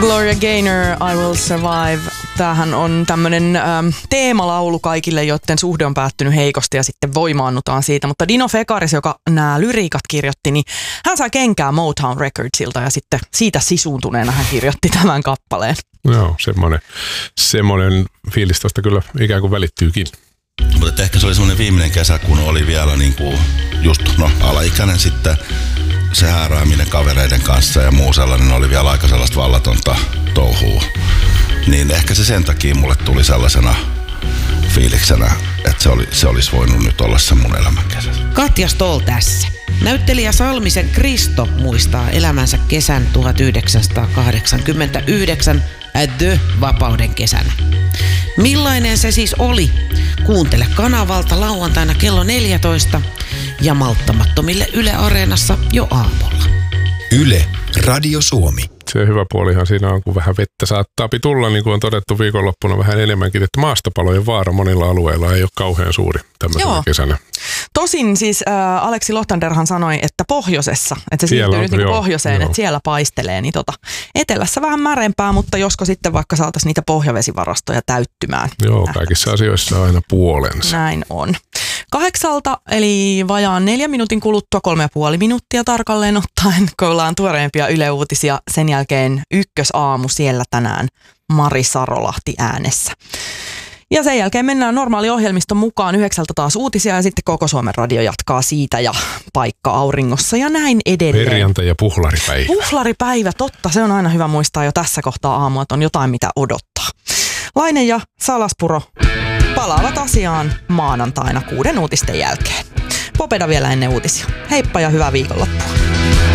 Gloria Gaynor, I Will Survive. Tämähän on tämmönen teemalaulu kaikille, joiden suhde on päättynyt heikosti ja sitten voimaannutaan siitä. Mutta Dino Fekaris, joka nämä lyriikat kirjoitti, niin hän sai kenkää Motown Recordsilta ja sitten siitä sisuuntuneena hän kirjoitti tämän kappaleen. Joo, semmoinen fiilis tosta kyllä ikään kuin välittyykin. Mutta ehkä se oli semmoinen viimeinen kesä, kun oli vielä niinku just alaikäinen sitten. Se häärääminen kavereiden kanssa ja muu sellainen oli vielä aika sellaista vallatonta touhua. Niin ehkä se sen takia mulle tuli sellaisena fiiliksenä, että se olisi voinut nyt olla se mun elämän kesä. Katja Stoll tässä. Näyttelijä Salmisen Kristo muistaa elämänsä kesän 1989 The Vapauden kesänä. Millainen se siis oli? Kuuntele kanavalta lauantaina kello 14 ja malttamattomille Yle Areenassa jo aamulla. Yle Radio Suomi. Se hyvä puolihan siinä on, kun vähän vettä saattaa tulla, niin kuin on todettu viikonloppuna vähän enemmänkin, että maastopalojen vaara monilla alueilla ei ole kauhean suuri tämmöisenä kesänä. Tosin siis Aleksi Lohtanderhan sanoi, että pohjoisessa, että se siirtyy nyt niin pohjoiseen, että siellä paistelee, niin etelässä vähän märempää, mutta josko sitten vaikka saataisiin niitä pohjavesivarastoja täyttymään. Joo, kaikissa asioissa on aina puolensa. Näin on. 8 eli vajaan 4 minuutin kuluttua, 3,5 minuuttia tarkalleen ottaen, kun ollaan tuoreempia Yle-uutisia. Sen jälkeen ykkösaamu siellä tänään Mari Sarolahti äänessä. Ja sen jälkeen mennään normaali ohjelmiston mukaan 9 taas uutisia ja sitten Koko Suomen radio jatkaa siitä ja paikka auringossa ja näin edelleen. Perjantai ja puhlaripäivä. Puhlaripäivä, totta. Se on aina hyvä muistaa jo tässä kohtaa aamua, että on jotain mitä odottaa. Laine ja Salaspuro palaavat asiaan maanantaina 6 uutisten jälkeen. Popeda vielä ennen uutisia. Heippa ja hyvää viikonloppua.